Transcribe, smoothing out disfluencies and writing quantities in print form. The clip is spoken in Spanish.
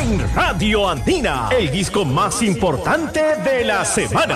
en Radio Andina, el disco más importante de la semana.